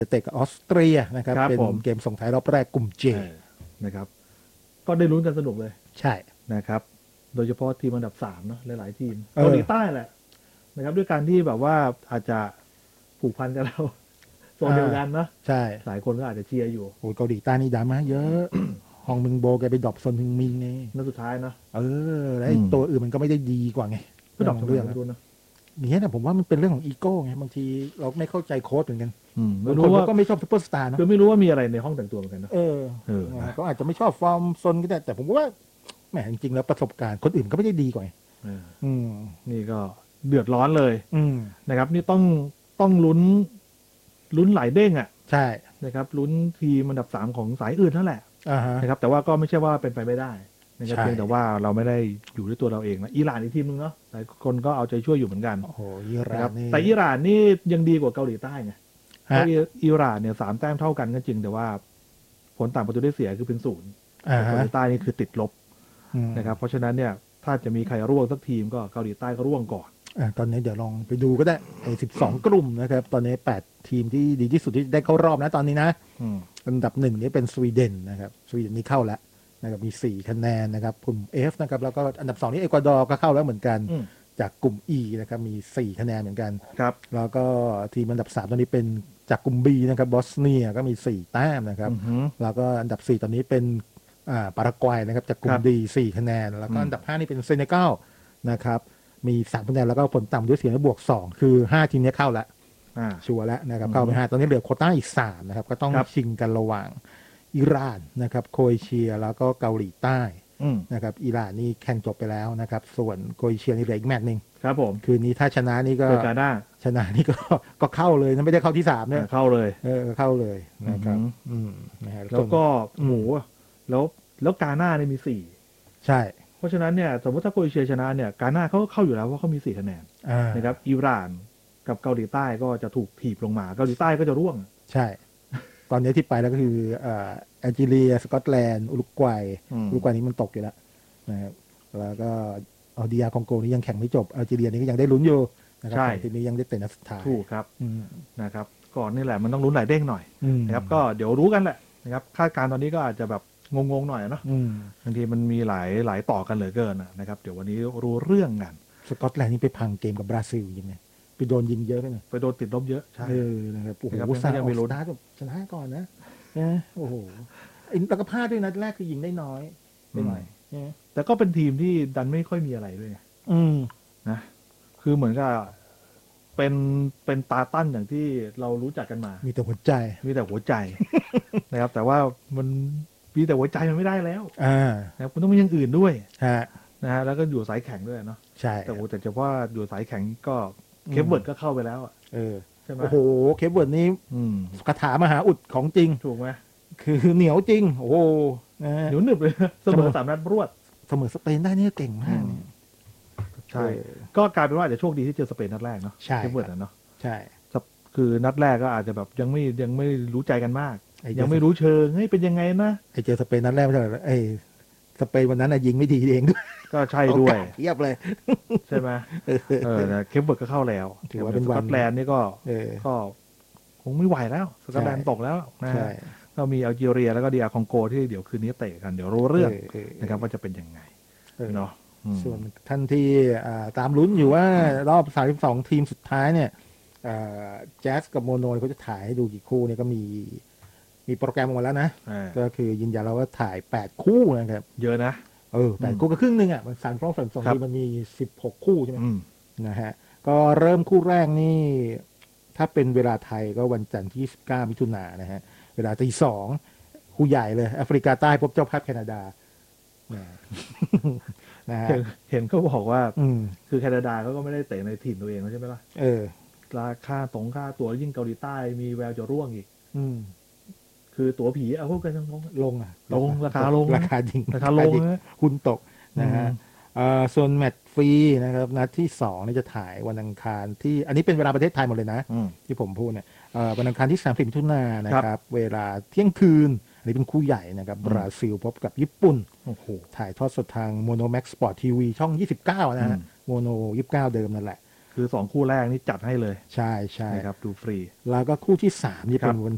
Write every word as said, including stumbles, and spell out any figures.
เตะกับออสเตรียนะครับครับเป็นผมเกมส่งท้ายรอบแรกกลุ่ม J เออนะครับก็ได้ลุ้นกันสนุกเลยใช่นะครับ โดยเฉพาะทีมอันดับสามเนาะหลายๆทีมเออเกาหลีใต้แหละนะครับด้วยการที่แบบว่าอาจจะผูกพันกับเรา โซนเดียวกันเนาะใช่หลายคนก็อาจจะเชียร์อยู่โอ้ยเกาหลีใต้นี่ดราม่าเยอะ ฮองมึงโบแกไปดรอปซนฮึงมินนี่นัดสุดท้ายเนาะเออแล้วไอ้อืมตัวอื่นมันก็ไม่ได้ดีกว่าไงก็ดรอปเรื่เรื่ออง งนะรู้นะอย่างเงี้ยนะผมว่ามันเป็นเรื่องของอีโก้ไงบางทีเราไม่เข้าใจโค้ชเหมือนกันอืมไม่บางรู้คนว่าก็ไม่ชอบซุปเปอร์สตาร์เนอะคือไม่รู้ว่ามีอะไรในห้องแต่งตัวเหมือนกันเนาะเออเออนะนะก็อาจจะไม่ชอบฟอร์มซนก็ได้แต่ผมว่าแหมจริงๆแล้วประสบการณ์คนอื่นก็ไม่ได้ดีกว่าไงเอออืมนี่ก็เดือดร้อนเลยอืมนะครับ นี่ต้องต้องลุ้นลุ้นหลายเด้งอ่ะใช่นะครับลุ้นทีมอันดับสามของสายอื่นนั่นแหละอ่าฮะนะครับแต่ว่าก็ไม่ใช่ว่าเป็นไปไม่ได้นะครับใช่เพียงแต่ว่าเราไม่ได้อยู่ด้วยตัวเราเองนะอิหร่านอีกทีมนึงเนาะหลายคนก็เอาใจช่วยอยู่เหมือนกันโอ้โหอิหนะร่าครันบนี่แต่อิหร่านนี่ยังดีกว่าเกาหลีใต้ไงเพฮะราะอิหร่านเนี่ยสามแต้มเท่ากันก็จริงแต่ว่าผลต่างประตูได้เสียคือเป็นศูนย์อ่าแต่เกาฮะหลีใต้นี่คือติดลบอืมนะครับเพราะฉะนั้นเนี่ยถ้าจะมีใครร่วงสักทีมก็เกาหลีใต้ก็ร่วงก่อนอ่ะตอนนี้เดี๋ยวลองไปดูก็ได้ไอ้สิบสองกลุ่มนะครับ ตอนนี้แปดทีมที่ดีที่สุดที่ได้เข้ารอบนะตอนนี้นะอืมอันดับหนึ่งนี่เป็นสวีเดนนะครับสวีเดนนี่เข้าแล้วนะครับมีสี่คะแนนนะครับกลุ่ม F นะครับแล้วก็อันดับสองนี่เอกวาดอร์ก็เข้าแล้วเหมือนกันอืมจากกลุ่ม E นะครับมีสี่คะแนนเหมือนกันครับแล้วก็ทีมอันดับสามตอนนี้เป็นจากกลุ่ม B นะครับบอสเนียก็มีสี่แต้มนะครับอือหือแล้วก็อันดับสี่ตอนนี้เป็นอ่าปารากวัยนะครับจากกลุ่คมรับ D สี่คะแนน แล้วก็อืมอันดับห้านี่เป็นเซเนกัลนะครับมีสามคะแนนแล้วก็ผลต่ำด้วยเสียงบวกสองคือห้าทีมนี้เข้าแล้วอ่าชัวร์แล้วนะครับอืมเข้าไปห้าตอนนี้เหลือโควต้าอีกสามนะครับก็ต้องครับชิงกันระหว่างอิหร่านนะครับโครเอเชียแล้วก็เกาหลีใต้อืมนะครับอิหร่านนี่แข่งจบไปแล้วนะครับส่วนโครเอเชียนี่เหลืออีกแมตช์หนึ่งครับผมคืนนี้ถ้าชนะนี่ก็เจอกาด้าชนะนี่ก็ ก็เข้าเลยนะไม่ได้เข้าที่สามเนี่ยเข้าเลยเออเข้าเลยนะครับอืมอืมนะฮะแล้วก็อืมหมูแล้วแล้วกาหน้าเนี่ยมีสี่ใช่เพราะฉะนั้นเนี่ยสมมติถ้าโครเอเชียชนะเนี่ยกาหน้าเขาก็เข้าอยู่แล้วเพราะเขามีสี่คะแนนอ่านะครับอิหร่านกับเกาหลีใต้ก็จะถูกถีบลงมาเกาหลีใต้ก็จะร่วงใช่ ตอนนี้ที่ไปแล้วก็คือเอ่อแอลจีเรียสกอตแลนด์อุรุกวัยอืมอุรุกวัยนี้มันตกอยู่แล้วนะครับแล้วก็เอาดีอาร์คองโกนี่ยังแข่งไม่จบแอลจีเรียนี่ก็ยังได้ลุ้นอยู่นะครับใช่สองทีมนี้ยังได้เตะนัดสุดท้ายถูกครับอืมนะครับก่อนนี่แหละมันต้องลุ้นหลายเด้งหน่อยอืมนะครับก็เดี๋ยวรู้กันแหละนะครับคาดการณ์ตอนนี้ก็อาจจะแบบงงๆหน่อยเนาะอืมบางทีมันมีหลายหลายต่อกันเหลือเกินนะครับเดี๋ยววันนี้รู้เรื่องกันสกอตแลนด์นี่ไปพังเกมกับบราซิลยิงไงไปโดนยิงเยอะไปหน่อยไปโดนติดลบเยอะใช่เออนะครับโอ้โหนะครับซายัยังงไม่ไม่ลุ้รู้นนะชนะก่อนนะนะโอ้โหไอ้แล้วก็พลาดด้วยนัดแรกคือยิงได้น้อยไปหน่อยนะแต่ก็เป็นทีมที่ดันไม่ค่อยมีอะไรด้วยไงอืมนะคือเหมือนกับเป็นเป็นตาตั้นอย่างที่เรารู้จักกันมามีแต่หัวใจมีแต่หัวใจ นะครับ แต่ว่ามันมีแต่หัวใจมันไม่ได้แล้วอ่านะครับมันต้องมีอย่างอื่นด้วยฮะนะฮะแล้วก็อยู่สายแข็งด้วยเนาะใช่แต่โอ้แต่เฉพาะอยู่สายแข็งก็เคปเบิร์ดก็เข้าไปแล้วอะเออใช่ไหมโอ้โหเคปเวิร์ดนี้อืมคาถามหาอุดของจริงถูกไหมคือเหนียวจริง โอ้โหนะฮะเดี๋ยวหนึบเลยนะเสมอสามนัดรวดเสมอสเปนได้นี่เก่งมากเนี่ยใช่เออก็กลายเป็นว่าอาจจะโชคดีที่เจอสเปนนัดแรกเนาะใช่เคปเบิร์ดอะเนาะใช่คือนัดแรกก็อาจจะแบบยังไม่ยังไม่รู้ใจกันมากไอ้ยังไม่รู้เชิงเฮ้ยเป็นยังไงนะไอเจอสเปนนัดแรกไม่ใช่เหรอไอสเปนวันนั้นน่ะยิงไม่ดีเองด้วยก็ใช่ด้วยโอกาสเทียบเลยใช่ไหมเออนะเคปเบิร์ดก็เข้าแล้วถือว่าเป็นสวันกอตแลนด์นี่ก็เออก็คงไม่ไหวแล้วสกอตแลนด์ใช่ตกแล้วนะใช่ฮะก็มีอัลจีเรียแล้วก็ดีอาร์คองโกที่เดี๋ยวคืนนี้เตะกันเดี๋ยวรู้เรื่องเออเออนะครับว่าจะเป็นยังไงเออเนาะอืมส่วนท่านที่อ่าตามลุ้นอยู่ว่ารอบสามสิบสองทีมสุดท้ายเนี่ยแจ๊สกับโมโนเขาจะถ่ายให้ดูกี่คู่เนี่ยก็มีมีโปรแกรมออกมาแล้วนะอ่าก็คือยืนยันแล้วว่าถ่ายแปดคู่นะครับเยอะนะเออแปดคู่ก็ครึ่งหนึ่งอ่ะมันสามรอบสามสองครับทีมมันมีสิบหกคู่ใช่ไหมอืมนะฮะก็เริ่มคู่แรกนี่ ถ้าเป็นเวลาไทยก็วันจันทร์ที่ยี่สิบเก้ามิถุนายนนะฮะเวลาตีสองคู่ใหญ่เลยแอฟริกาใต้พบเจ้าภาพแคนาดานะนะฮะเห็นเห็นเขาบอกว่าอืมคือแคนาดาเขาก็ไม่ได้เตะในถิ่นตัวเองแล้วใช่ไหมล่ะเออราคาตรงค่าตัวยิ่งเกาหลีใต้มีแววจะร่วงอีกอืมคือตั๋วผีเอาพวกกันยังงงลงอ่ะลงราคาลงราคาจริงราคาลงนะหุ้นตกนะฮะอืมเอ่อส่วนแมตช์ฟรีนะครับนัดที่สองนี่จะถ่ายวันอังคารที่อันนี้เป็นเวลาประเทศไทยหมดเลยนะอืมที่ผมพูดเนี่ยเอ่อวันอังคารที่สามสิบมิถุนายนนะครับ เวลาเที่ยงคืน อันนี้เป็นคู่ใหญ่นะครับอืมบราซิลพบกับญี่ปุ่นโอ้โหถ่ายทอดสดทางโมโนแม็กซ์สปอร์ตทีวีช่องยี่สิบเก้านะฮะอืมโมโนยี่สิบเก้าเดิมนั่นแหละคือสองคู่แรกนี่จัดให้เลยใช่ใช่นะครับดูฟรีแล้วก็คู่ที่สามนี่ครัเป็บนวัน